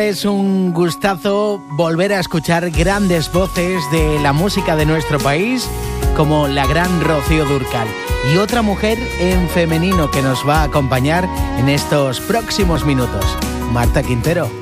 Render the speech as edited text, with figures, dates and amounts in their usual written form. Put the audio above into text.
Es un gustazo volver a escuchar grandes voces de la música de nuestro país, como la gran Rocío Dúrcal, y otra mujer en femenino que nos va a acompañar en estos próximos minutos, Marta Quintero.